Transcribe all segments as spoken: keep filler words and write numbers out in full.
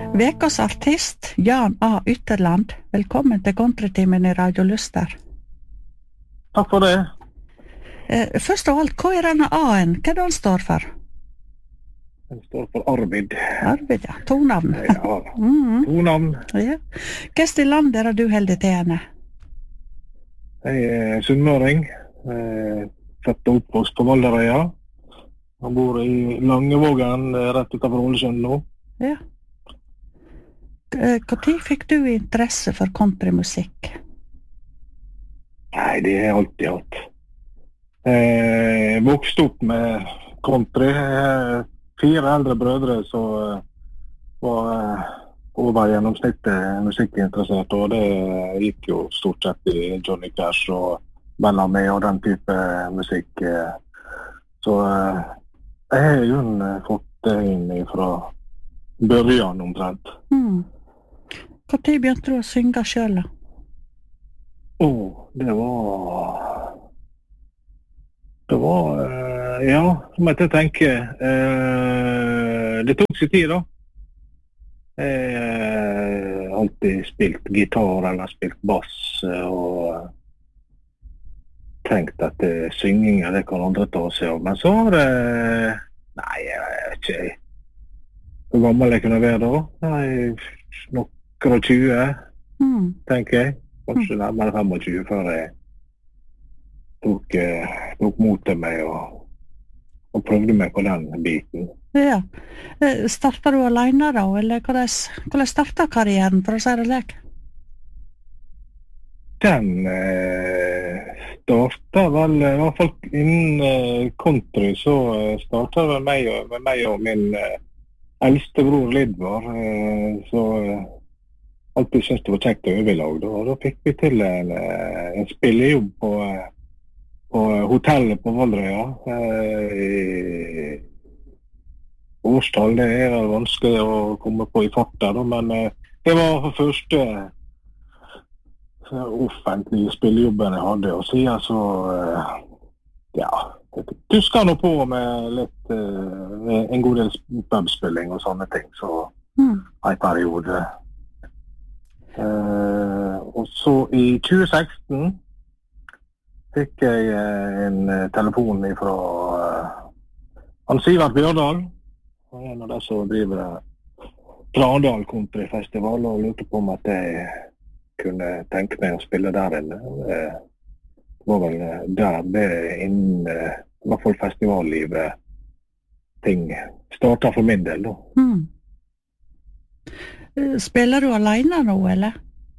Vekas artist, Jan A. Ytterland. Velkommen til Countrytimen i Radio Luster. Takk for det. Eh, først av alt, hva er denne A-en? Hva er det han står for? Den står for Arvid. Arvid, ja. To navn. Ja, mm. to navn. Ja. Hva i land er det du holder til henne? Jeg er sunnmøring. Eh, født og oppvokst på Valderøya. Han bor i Langevågen, rett utenfor Ålesund nå. Ja. Hva tid fikk du interesse for countrymusikk? Nei, det er alltid hatt. Jeg vokste opp med country. Fire eldre brødre som var over gjennomsnittet musikkinteressert, og det gikk jo stort sett i Johnny Cash og Bellamy og den type musikk. Så jeg har jo fått det inn fra børjan omtrent. Mm. Hva tid begynte du å synge selv? Åh, oh, det var... Det var... Uh, ja, så måtte jeg tenke. Uh, det tok seg tid da. Jeg har uh, alltid spilt gitar eller spilt bass, uh, og tenkt at uh, synging det kan andre ta seg av. Men så har det... Uh, nei, jeg vet ikke hvor gammel jeg kunne være da. Nei, nok tjue, mm. tenker jeg. Kanskje mm. nærmere tjuefem før jeg tok, eh, tok mot til meg og, og prøvde meg på den biten. Ja. Startet du alene da, eller hvordan, hvordan startet karrieren, for å si det slik? Den eh, startet vel, i hvert fall innen eh, country, så eh, startet det med meg og, med meg og min eh, eldste bror Lidvar, eh, så eh, alltid syntes det var kjekt å øve i lag, og da fikk vi til en, en spillejobb på, på hotellet på Valderøya. I årstall, det er vanskelig å komme på i fart der, men det var for første offentlige spillejobben jeg hadde, og siden så, ja, tusker nå på med litt, en god del pubspilling og sånne ting, så mm. en periode. Uh, og så i tjue seksten fikk jeg uh, en uh, telefon fra uh, han Sivert Bjørdal, en av de som driver Trandal Country Festival, og lurte på om at jeg kunne tenke meg å spille der inne. Uh, det var vel uh, der det innen uh, i hvert fall festivallivet ting startet for min del da. Mm. Spiller du alene nå, eller?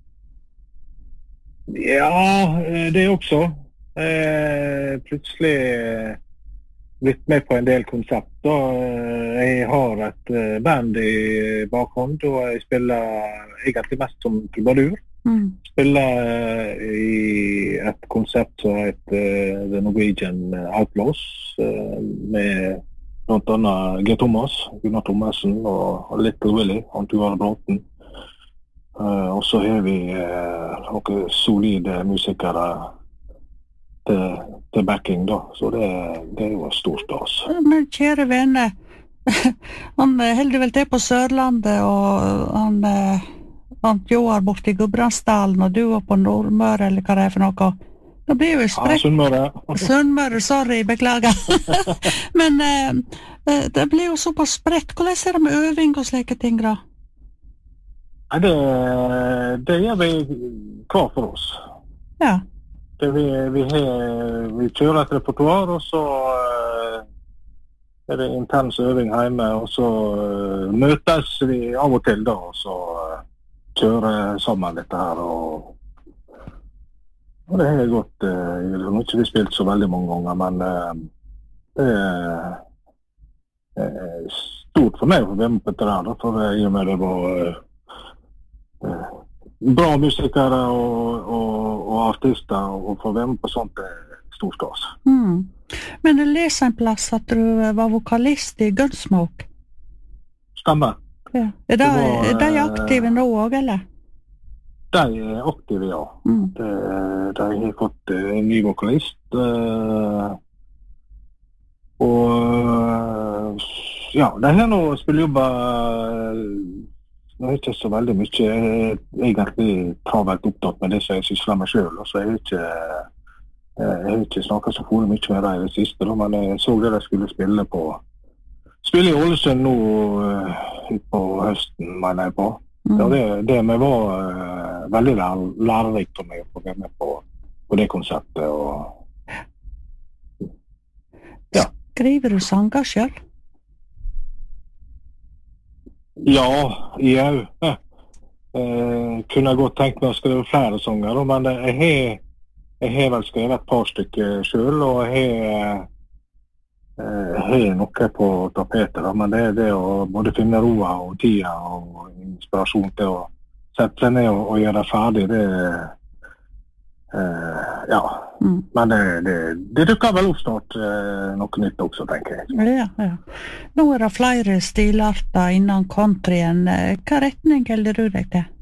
Ja, det også. Eh, plutselig blitt med på en del konsepter. Jeg har et band i bakhånd, og jeg spiller egentlig mest som trubadur. Mm. Spiller i et konsept som heter The Norwegian Outlaws, med blant annet G. Thomas, Gunnar Thomasen og Little Willie, han Tuvar Bråten. Uh, og så har vi uh, noen solide musikere til, til backing da, så det, det er jo stort stas. Men kjære venner, han holder vel til på Sørlandet, og han, han Joar borte i Gudbrandsdalen, og du var på Nordmøre, eller hva det er for noe. Det blir jo sprekt. Ja, Sunnmøre. Sunnmøre, sorry, beklager. Men eh, det blir jo såpass sprekt. Hvordan er det med øving og slike ting da? Ja, det, det gjør vi klar for oss. Ja. Det vi, vi, har, vi kjører et repertoire, og så eh, er det intens øving hjemme, og så eh, møtes vi av og til da, og så eh, kjører sammen dette her, og Og det har gått, uh, jeg har ikke spilt så veldig mange ganger, men uh, det er uh, stort for meg å få være med på dette der, for i og med det var uh, uh, bra musikere og, og, og artister, og få være med på sånt er stort stas. Mm. Men jeg leser en plass at du var vokalist i Gunsmoke. Stemmer. Ja. Er de, var, er de aktive nå også, eller? De er aktive, ja. Mm. De, de har fått en ny vokalist. Uh, og ja, de har nå spillejobber nå er jeg ikke så veldig mye, jeg er egentlig travelt opptatt med det som jeg sysler med selv, og så er jeg ikke, jeg har ikke snakket så for mye med deg i det siste, da, men jeg så det jeg skulle spille på, spille i Ålesund nå uh, på høsten, mener jeg på. Mm. Ja, det, det med var uh, veldig lærerikt for meg å få være med på, på det konseptet. Og, ja. Skriver du sanger selv? Ja, jeg ja. uh, kunne godt tenkt meg å skrive flere sanger, da, men jeg har, jeg har vel skrevet et par stykker selv, og jeg har Jeg har noe på tapetet, da, men det er det å både finne roa og tida og inspirasjon til å sette seg ned og, og gjøre det ferdig, det uh, ja, mm. men det, det, det dukker vel opp snart uh, noe nytt også, tenker jeg. Ja, ja. Nå er det flere stilarter innen countryen. Hva retning holder du deg til?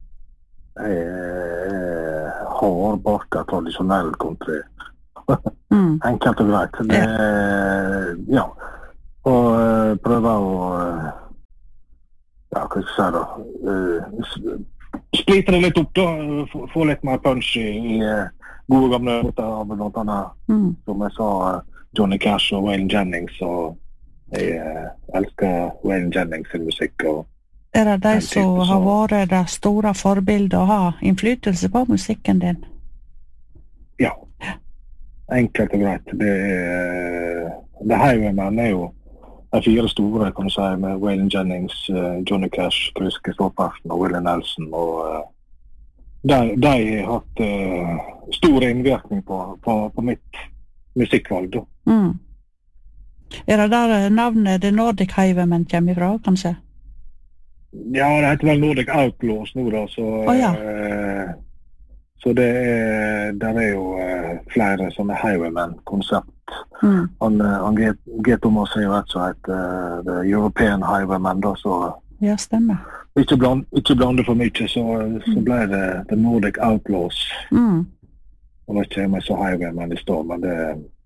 Jeg har bare tradisjonell country. Mm. Enkelt og greit. Det, ja. Og uh, prøve å uh, ja, hva skal jeg si da uh, splite det litt opp da, få, få litt mer punch i, i uh, gode gamle låter av blant annet, mm. som jeg sa, uh, Johnny Cash og Waylon Jennings, og jeg uh, elsker Waylon Jennings sin musikk. Og er det de som har vært det store forbildet og har innflytelse på musikken din? Ja. Enkelt og greit. Det er, det Highwaymen er jo de fire store, kan du si, med Waylon Jennings, uh, Johnny Cash, Chris Kristoffersen og Willie Nelson. Og uh, de, de har hatt uh, stor innvirkning på, på, på mitt musikkvalg. Mm. Er det der navnet The Nordic Highwaymen kommer ifra, kanskje? Ja, det heter vel Nordic Outlaws nå, da. Så, oh, ja. uh, Så det er, der er jo uh, flere sånne Highwaymen-konsept. Mm. Han, han G. Thomas har jo et som heter uh, The European Highwaymen, da, så ja, stemmer. Ikke, bland, ikke blande for mye, så, så ble det The Nordic Outlaws. Mm. Og nå kommer jeg så Highwaymen i stå, men det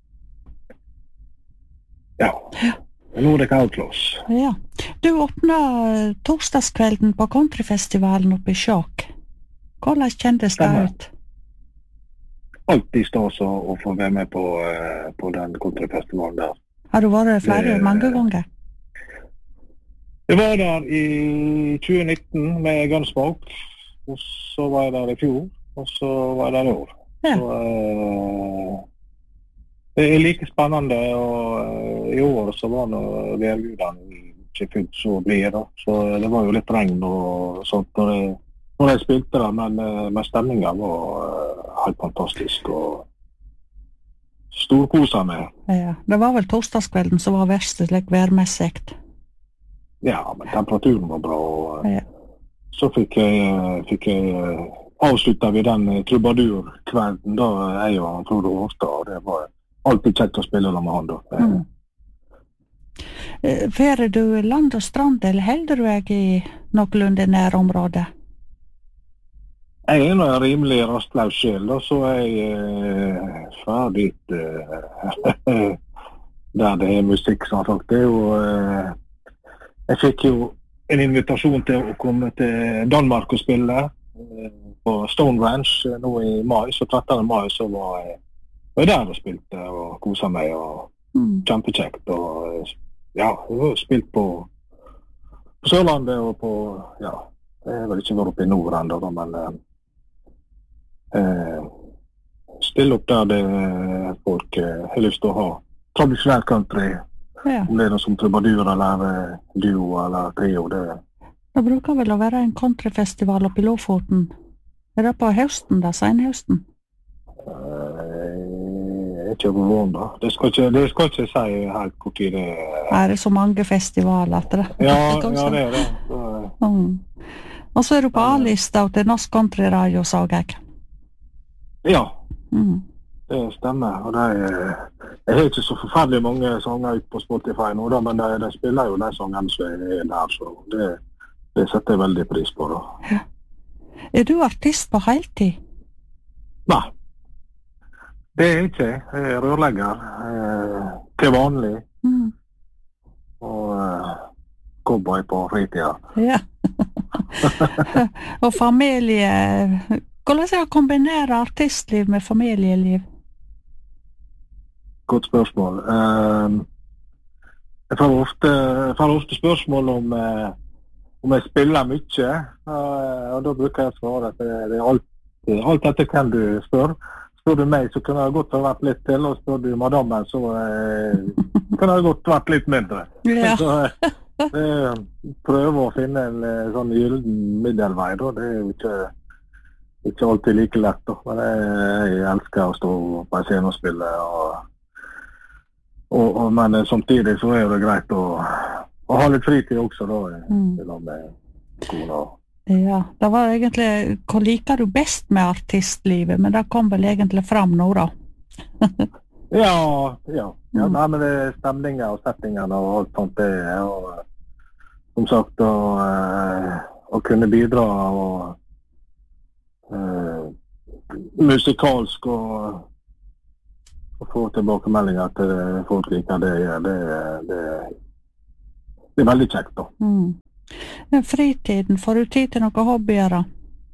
ja, The Nordic Outlaws. Ja. Du åpnet torsdagskvelden på countryfestivalen oppe i Skjåk. Hvordan kjennes det ut? Alltid stas å, å få være med på, uh, på den countryfestivalen der. Har du vært flere det, mange ganger? Jeg var der i tjue nitten med Gunsmoke, og så var jeg der i fjor, og så var jeg der i år. Ja. Så, uh, det er like spennende, og uh, i år så var det værgudene ikke fullt så blide, da. Så det var jo litt regn og sånt når jeg Når jeg spilte det, men, men stemningen var uh, helt fantastisk, og storkoset med. Ja, det var vel torsdagskvelden som var verst, slik værmessigt. Ja, men temperaturen var bra, og ja. Så fikk jeg, fikk jeg avsluttet vi den trubadurkvelden, da jeg og Frode Hårstad, og det var alltid kjekt å spille med han da. Mm. Færer du land og strand, eller helder du deg i noenlunde nærområdet? Jeg er en rimelig rastløs sjel, da, så jeg eh, fra dit eh, der det er musikk, som sagt. Det er jo, eh, jeg fikk jo en invitasjon til å komme til Danmark og spille eh, på Stone Ranch eh, nå i mai, så trettende mai så var jeg, var jeg der og spilte og koset meg, og mm. kjempekjekt. Og ja, jeg har spilt på, på Sørlandet og på, ja, jeg har vel ikke vært oppe i nord enda, da, men eh, Eh, stille opp der det folk eh, har lyst til å ha tradisjonell country, ja. Om det er noe som trubadur eller eh, duo eller trio. Det Det bruker vel å være en countryfestival oppe i Lofoten. Er det på høsten da, senhøsten? Eh, jeg er ikke overvånd da. Det skal ikke, det skal ikke si helt hvor tid det er. Er det så mange festivaler at det? Ja, ja, det er det. Så, mm. Og så er du på A-lista til Norsk Country Radio, sa jeg. Ja, mm. det stemmer. Og det, jeg har ikke så forferdelig mange sanger ut på Spotify nå, da, men de, de spiller jo de sangene som er der, så det, det setter jeg veldig pris på. Da. Ja. Er du artist på heltid? Nei, det er ikke jeg. Jeg er rørlegger eh, til vanlig, mm. og eh, cowboy på fritida. Ja. Og familie, hvordan er det å kombinere artistliv med familieliv? Godt spørsmål. Uh, jeg får ofte, jeg får ofte spørsmål om, uh, om jeg spiller mye, uh, og da bruker jeg å svare at det, det er alt, alt dette kan du spørre. Spør du meg, så kunne det godt ha vært litt til, og spør du madammen, så uh, kunne det godt vært litt mindre. Ja. Så, uh, prøve å finne en uh, sånn gylden middelvei, da. Det er jo ikke, ikke alltid like lett, da. Men jeg, jeg elsker å stå på en scene og spille, og, og, og, men uh, samtidig så er det greit å, å ha litt fritid også, da, mm. med kona. Ja, det var egentlig, hva liker du best med artistlivet, men det kom vel egentlig fram nå da? ja, ja, ja mm. nei, men det er stemninger og setninger og alt sånt det, og som sagt, å, å kunne bidra og uh, musikalsk og, og få tilbakemeldinger til folk liker det, det, det, det er veldig kjekt da. Mm. Fritiden, får du tid til noen hobbyer da?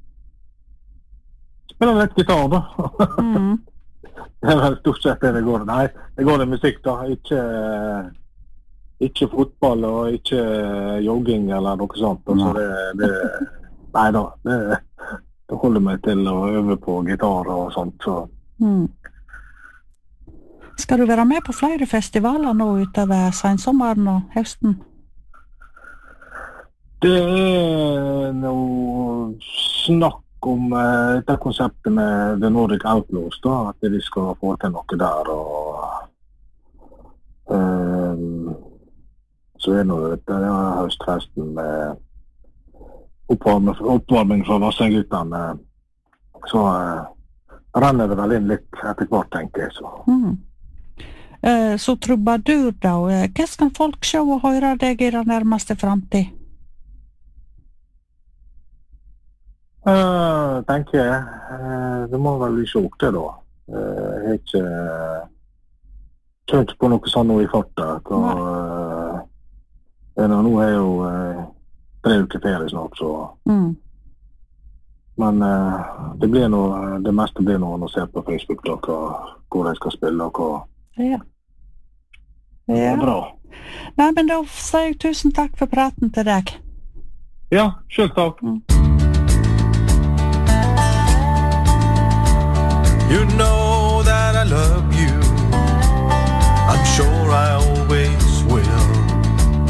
Spiller litt gitar da. mm. Det er vel stort sett det det går. Nei, det går det musikk da. Ikke, ikke fotball og ikke jogging eller noe sånt. Så det, det, nei da, det, det holder meg til å øve på gitar og sånt. Så. Mm. Skal du være med på flere festivaler nå utover sensommeren og høsten? Det er noe snakk om uh, dette konseptet med The Nordic Outlaws, da, at vi skal få til noe der, og uh, så er det noe, det er høstfesten med oppvarming, oppvarming fra Vassendguttene, så uh, renner det vel inn litt etter hvert, tenker jeg. Så, mm. uh, så trubadur da, hva skal folk se og høre deg i den nærmeste fremtid? Uh, tenker jeg. Uh, det må vel bli sjokk det da. Uh, jeg har ikke uh, kjent på noe sånn nå i fartet. Og, uh, nå er jo uh, tre uker ferie snart, så... Mm. Men uh, det blir noe, det meste blir noe å se på Facebook da, hva, hvor jeg skal spille og hva... Ja. Ja. Det er bra. Nei, men da sier jeg tusen takk for praten til deg. Ja, selv takk. Mm. You know that I love you. I'm sure I